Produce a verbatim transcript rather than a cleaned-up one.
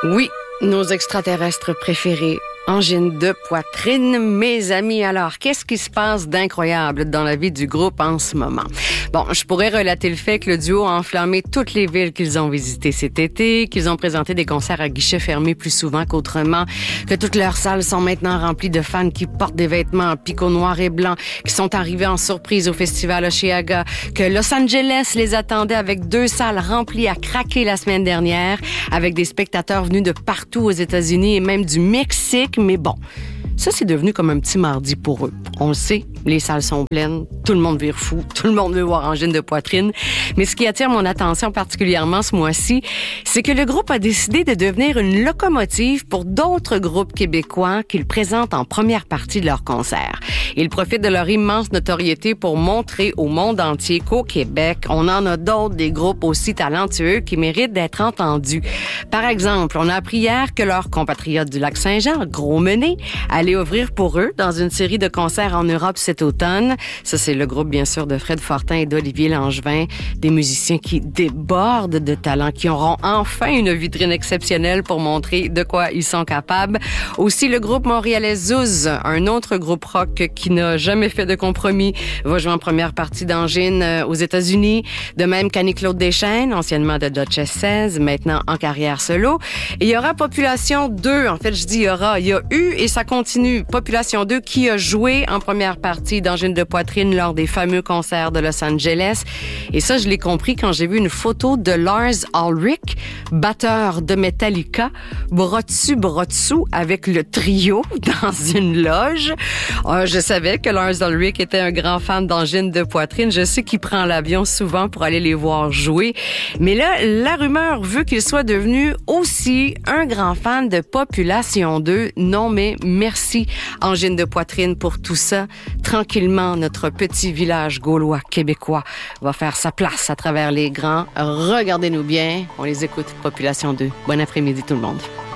Oui, nos extraterrestres préférés. Angine de poitrine, mes amis. Alors, qu'est-ce qui se passe d'incroyable dans la vie du groupe en ce moment? Bon, je pourrais relater le fait que le duo a enflammé toutes les villes qu'ils ont visitées cet été, qu'ils ont présenté des concerts à guichets fermés plus souvent qu'autrement, que toutes leurs salles sont maintenant remplies de fans qui portent des vêtements en picot noir et blanc, qui sont arrivés en surprise au festival Osheaga, que Los Angeles les attendait avec deux salles remplies à craquer la semaine dernière, avec des spectateurs venus de partout aux États-Unis et même du Mexique. Mais bon, ça, c'est devenu comme un petit mardi pour eux. On le sait, les salles sont pleines, tout le monde vire fou, tout le monde veut voir Angine de poitrine. Mais ce qui attire mon attention particulièrement ce mois-ci, c'est que le groupe a décidé de devenir une locomotive pour d'autres groupes québécois qu'ils présentent en première partie de leur concert. Ils profitent de leur immense notoriété pour montrer au monde entier qu'au Québec, on en a d'autres, des groupes aussi talentueux qui méritent d'être entendus. Par exemple, on a appris hier que leurs compatriotes du Lac-Saint-Jean, Gros Mené, allaient ouvrir pour eux dans une série de concerts en Europe cet automne. Ça, c'est le groupe, bien sûr, de Fred Fortin et d'Olivier Langevin, des musiciens qui débordent de talent, qui auront enfin une vitrine exceptionnelle pour montrer de quoi ils sont capables. Aussi, le groupe montréalais Zouz, un autre groupe rock qui n'a jamais fait de compromis, va jouer en première partie d'Angine aux États-Unis. De même qu'Annie-Claude Deschênes, anciennement de Duchess seize, maintenant en carrière solo. Et il y aura Population deux. En fait, je dis il y aura. Il y a eu et ça continue. Population deux qui a joué en première partie d'Angine de poitrine lors des fameux concerts de Los Angeles. Et ça, je l'ai compris quand j'ai vu une photo de Lars Ulrich, batteur de Metallica, bras dessus, bras dessous, avec le trio dans une loge. Euh, je savais que Lars Ulrich était un grand fan d'Angine de poitrine. Je sais qu'il prend l'avion souvent pour aller les voir jouer. Mais là, la rumeur veut qu'il soit devenu aussi un grand fan de Population deux. Non, mais merci, Angine de poitrine, pour tout ça. Tranquillement, notre petit village gaulois québécois va faire sa place à travers les grands. Regardez-nous bien. On les écoute, Population deux. Bon après-midi, tout le monde.